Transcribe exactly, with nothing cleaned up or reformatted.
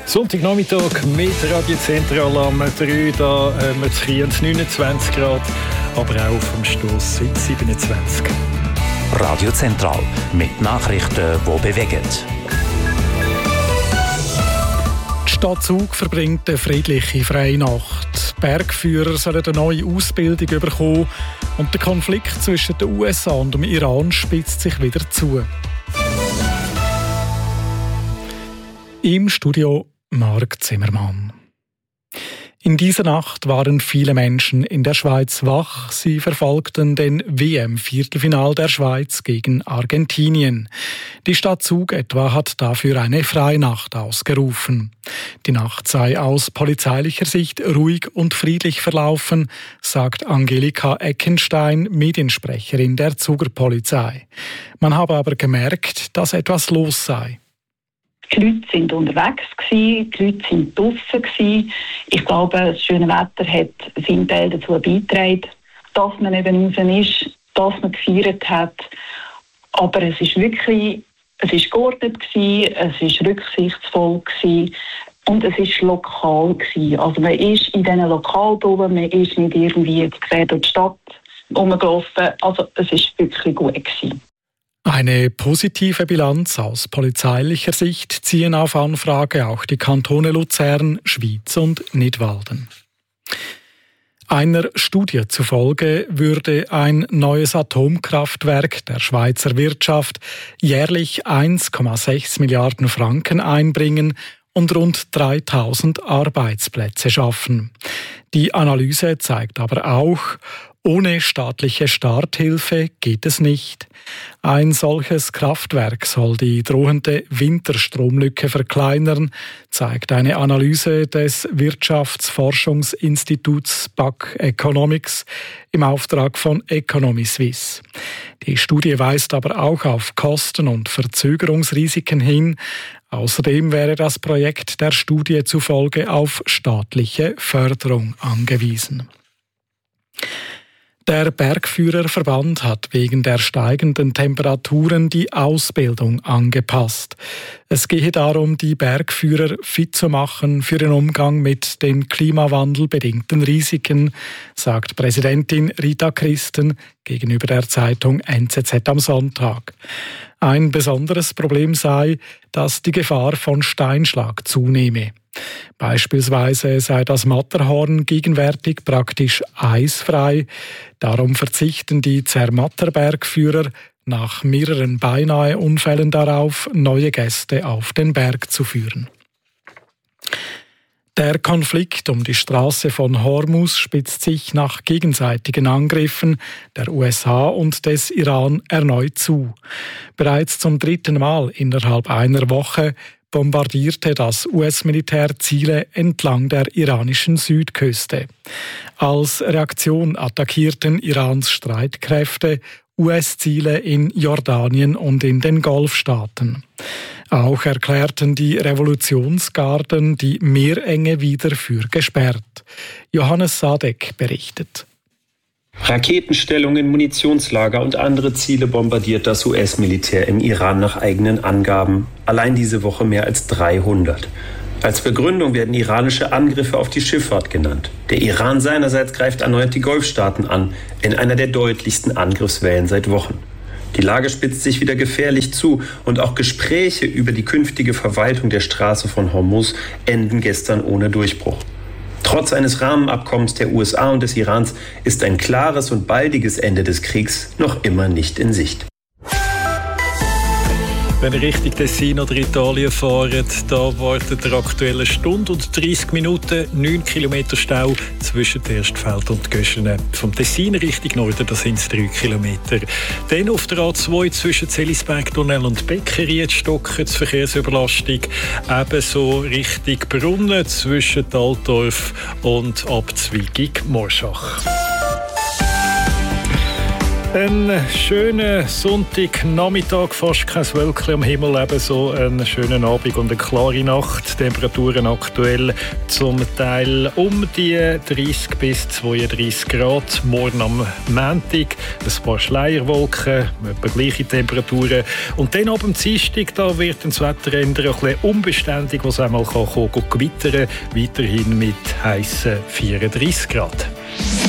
Sonntagnachmittag mit Radiozentrale am drei, da haben wir zu Kriens neunundzwanzig Grad, aber auch auf dem Stoss sind siebenundzwanzig. Radiozentral mit Nachrichten, die bewegen. Die Stadt Zug verbringt eine friedliche freie Nacht. Bergführer sollen eine neue Ausbildung bekommen und der Konflikt zwischen den U S A und dem Iran spitzt sich wieder zu. Im Studio Marc Zimmermann. In dieser Nacht waren viele Menschen in der Schweiz wach. Sie verfolgten den W M-Viertelfinal der Schweiz gegen Argentinien. Die Stadt Zug etwa hat dafür eine Freinacht ausgerufen. Die Nacht sei aus polizeilicher Sicht ruhig und friedlich verlaufen, sagt Angelika Eckenstein, Mediensprecherin der Zuger Polizei. Man habe aber gemerkt, dass etwas los sei. Die Leute sind unterwegs gewesen, die Leute sind draussen gewesen. Ich glaube, das schöne Wetter hat seinen Teil dazu beigetragen, dass man eben raus ist, dass man gefeiert hat. Aber es ist wirklich, es ist geordnet gewesen, es ist rücksichtsvoll gewesen und es ist lokal gewesen. Also man ist in diesen Lokalbullen, man ist nicht irgendwie jetzt quer durch die Stadt rumgelaufen. Also es ist wirklich gut gewesen. Eine positive Bilanz aus polizeilicher Sicht ziehen auf Anfrage auch die Kantone Luzern, Schwyz und Nidwalden. Einer Studie zufolge würde ein neues Atomkraftwerk der Schweizer Wirtschaft jährlich eins Komma sechs Milliarden Franken einbringen und rund dreitausend Arbeitsplätze schaffen. Die Analyse zeigt aber auch, ohne staatliche Starthilfe geht es nicht. Ein solches Kraftwerk soll die drohende Winterstromlücke verkleinern, zeigt eine Analyse des Wirtschaftsforschungsinstituts B A C Economics im Auftrag von Economy Suisse. Die Studie weist aber auch auf Kosten- und Verzögerungsrisiken hin. Außerdem wäre das Projekt der Studie zufolge auf staatliche Förderung angewiesen. Der Bergführerverband hat wegen der steigenden Temperaturen die Ausbildung angepasst. Es gehe darum, die Bergführer fit zu machen für den Umgang mit den klimawandelbedingten Risiken, sagt Präsidentin Rita Christen gegenüber der Zeitung N Z Z am Sonntag. Ein besonderes Problem sei, dass die Gefahr von Steinschlag zunehme. Beispielsweise sei das Matterhorn gegenwärtig praktisch eisfrei. Darum verzichten die Zermatter Bergführer nach mehreren Beinahe-Unfällen darauf, neue Gäste auf den Berg zu führen. Der Konflikt um die Straße von Hormuz spitzt sich nach gegenseitigen Angriffen der U S A und des Iran erneut zu. Bereits zum dritten Mal innerhalb einer Woche bombardierte das U S-Militär Ziele entlang der iranischen Südküste. Als Reaktion attackierten Irans Streitkräfte U S-Ziele in Jordanien und in den Golfstaaten. Auch erklärten die Revolutionsgarden die Meerenge wieder für gesperrt. Johannes Sadek berichtet. Raketenstellungen, Munitionslager und andere Ziele bombardiert das U S-Militär im Iran nach eigenen Angaben. Allein diese Woche mehr als dreihundert. Als Begründung werden iranische Angriffe auf die Schifffahrt genannt. Der Iran seinerseits greift erneut die Golfstaaten an, in einer der deutlichsten Angriffswellen seit Wochen. Die Lage spitzt sich wieder gefährlich zu und auch Gespräche über die künftige Verwaltung der Straße von Hormuz enden gestern ohne Durchbruch. Trotz eines Rahmenabkommens der U S A und des Irans ist ein klares und baldiges Ende des Kriegs noch immer nicht in Sicht. Wenn ihr Richtung Tessin oder Italien fahrt, da wartet eine aktuelle Stunde und dreißig Minuten, neun Kilometer Stau zwischen Erstfeld und Göschenen. Vom Tessin Richtung Norden, da sind es drei Kilometer. Dann auf der A zwei zwischen Zelisberg-Tunnel und Beckeried stocken die Verkehrsüberlastung. Ebenso Richtung Brunnen zwischen Altdorf und Abzweigung Morschach. Ein schöner Sonntagnachmittag, fast kein Wölkchen am Himmel, ebenso einen schönen Abend und eine klare Nacht. Temperaturen aktuell zum Teil um die dreißig bis zweiunddreißig Grad. Morgen am Montag ein paar Schleierwolken, etwa gleiche Temperaturen. Und dann ab dem Dienstag da wird das Wetter ändern, ein bisschen unbeständig, was einmal kann kommen, gewittern, weiterhin mit heissen vierunddreißig Grad.